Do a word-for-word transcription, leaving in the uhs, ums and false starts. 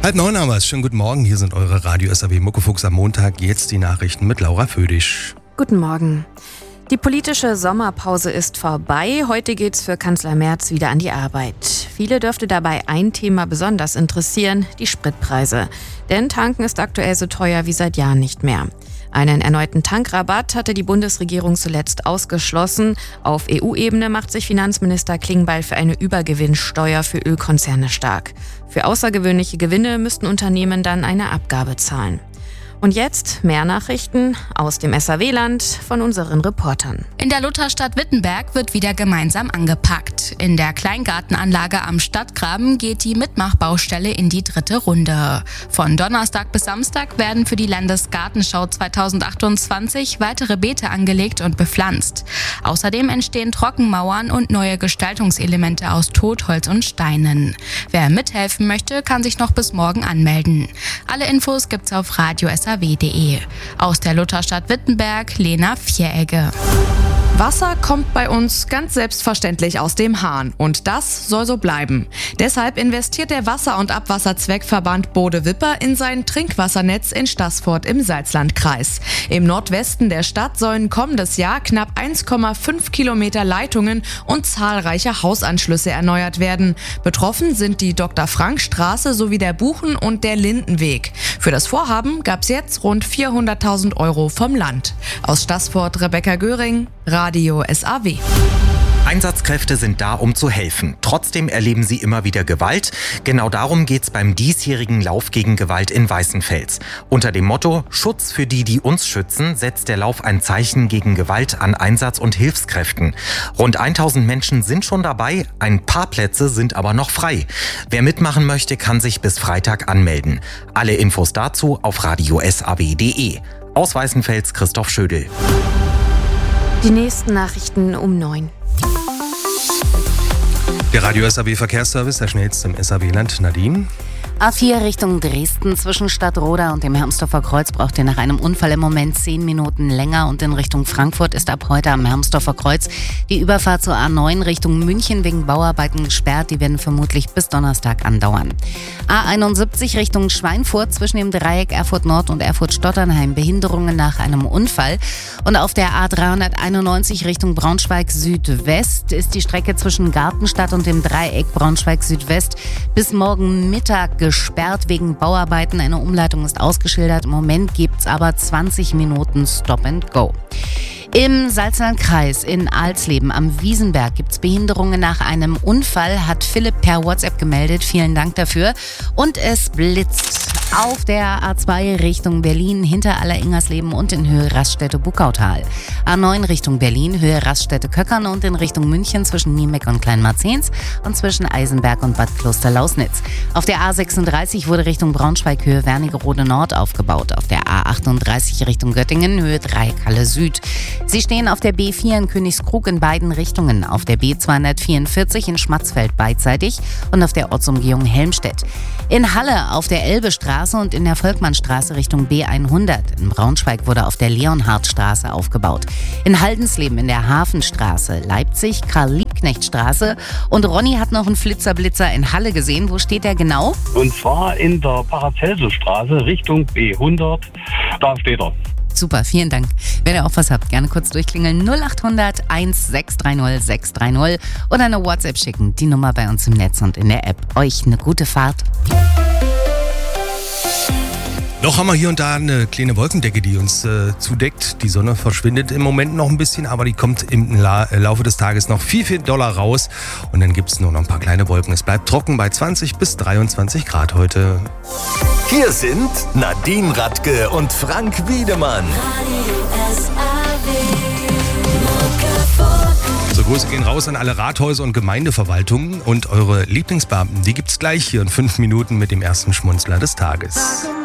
Halb neun haben wir es. Schönen guten Morgen. Hier sind eure Radio S A W Muckefuchs am Montag. Jetzt die Nachrichten mit Laura Födisch. Guten Morgen. Die politische Sommerpause ist vorbei. Heute geht's für Kanzler Merz wieder an die Arbeit. Viele dürfte dabei ein Thema besonders interessieren: die Spritpreise. Denn tanken ist aktuell so teuer wie seit Jahren nicht mehr. Einen erneuten Tankrabatt hatte die Bundesregierung zuletzt ausgeschlossen. Auf E U-Ebene macht sich Finanzminister Klingbeil für eine Übergewinnsteuer für Ölkonzerne stark. Für außergewöhnliche Gewinne müssten Unternehmen dann eine Abgabe zahlen. Und jetzt mehr Nachrichten aus dem S A W-Land von unseren Reportern. In der Lutherstadt Wittenberg wird wieder gemeinsam angepackt. In der Kleingartenanlage am Stadtgraben geht die Mitmachbaustelle in die dritte Runde. Von Donnerstag bis Samstag werden für die Landesgartenschau zweitausendachtundzwanzig weitere Beete angelegt und bepflanzt. Außerdem entstehen Trockenmauern und neue Gestaltungselemente aus Totholz und Steinen. Wer mithelfen möchte, kann sich noch bis morgen anmelden. Alle Infos gibt's auf Radio S A W punkt de. Aus der Lutherstadt Wittenberg, Lena Vieregge. Wasser kommt bei uns ganz selbstverständlich aus dem Hahn und das soll so bleiben. Deshalb investiert der Wasser- und Abwasserzweckverband Bode-Wipper in sein Trinkwassernetz in Staßfurt im Salzlandkreis. Im Nordwesten der Stadt sollen kommendes Jahr knapp eins Komma fünf Kilometer Leitungen und zahlreiche Hausanschlüsse erneuert werden. Betroffen sind die Doktor-Frank-Straße sowie der Buchen- und der Lindenweg. Für das Vorhaben gab es jetzt rund vierhunderttausend Euro vom Land. Aus Staßfurt Rebecca Göring, Radio S A W. Einsatzkräfte sind da, um zu helfen. Trotzdem erleben sie immer wieder Gewalt. Genau darum geht's beim diesjährigen Lauf gegen Gewalt in Weißenfels. Unter dem Motto Schutz für die, die uns schützen, setzt der Lauf ein Zeichen gegen Gewalt an Einsatz- und Hilfskräften. Rund tausend Menschen sind schon dabei, ein paar Plätze sind aber noch frei. Wer mitmachen möchte, kann sich bis Freitag anmelden. Alle Infos dazu auf Radio S A W punkt de. Aus Weißenfels Christoph Schödel. Die nächsten Nachrichten um neun. Der Radio S A W Verkehrsservice, der schnellste im S A W-Land. Nadine. A vier Richtung Dresden zwischen Stadtroda und dem Hermsdorfer Kreuz braucht ihr nach einem Unfall im Moment zehn Minuten länger und in Richtung Frankfurt ist ab heute am Hermsdorfer Kreuz die Überfahrt zur A neun Richtung München wegen Bauarbeiten gesperrt. Die werden vermutlich bis Donnerstag andauern. A einundsiebzig Richtung Schweinfurt zwischen dem Dreieck Erfurt Nord und Erfurt Stotternheim. Behinderungen nach einem Unfall. Und auf der A dreihunderteinundneunzig Richtung Braunschweig Südwest ist die Strecke zwischen Gartenstadt und dem Dreieck Braunschweig Südwest bis morgen Mittag gesperrt wegen Bauarbeiten. Eine Umleitung ist ausgeschildert. Im Moment gibt es aber zwanzig Minuten Stop and Go. Im Salzlandkreis in Alsleben am Wiesenberg gibt es Behinderungen nach einem Unfall, hat Philipp per WhatsApp gemeldet. Vielen Dank dafür. Und es blitzt auf der A zwei Richtung Berlin hinter Alleringersleben und in Höhe Raststätte Buckautal. A neun Richtung Berlin, Höhe Raststätte Köckern und in Richtung München zwischen Niemeck und Kleinmarzens und zwischen Eisenberg und Bad Kloster-Lausnitz. Auf der A sechsunddreißig wurde Richtung Braunschweig Höhe Wernigerode Nord aufgebaut. Auf der A achtunddreißig Richtung Göttingen Höhe Dreieckhalle Süd. Sie stehen auf der B vier in Königskrug in beiden Richtungen, auf der B zweihundertvierundvierzig in Schmatzfeld beidseitig und auf der Ortsumgehung Helmstedt. In Halle auf der Elbestraße und in der Volkmannstraße Richtung B hundert. In Braunschweig wurde auf der Leonhardstraße aufgebaut. In Haldensleben in der Hafenstraße, Leipzig Karl-Liebknecht-Straße. Und Ronny hat noch einen Flitzer-Blitzer in Halle gesehen. Wo steht der genau? Und zwar in der Paracelsus-Straße Richtung B hundert. Da steht er. Super, vielen Dank. Wenn ihr auch was habt, gerne kurz durchklingeln. null acht hundert eins sechs drei null sechs drei null oder eine WhatsApp schicken. Die Nummer bei uns im Netz und in der App. Euch eine gute Fahrt. Noch haben wir hier und da eine kleine Wolkendecke, die uns äh, zudeckt. Die Sonne verschwindet im Moment noch ein bisschen, aber die kommt im La- Laufe des Tages noch viel, viel doller raus. Und dann gibt es nur noch ein paar kleine Wolken. Es bleibt trocken bei zwanzig bis dreiundzwanzig Grad heute. Hier sind Nadine Radke und Frank Wiedemann. So, Grüße gehen raus an alle Rathäuser und Gemeindeverwaltungen. Und eure Lieblingsbeamten, die gibt's gleich hier in fünf Minuten mit dem ersten Schmunzler des Tages.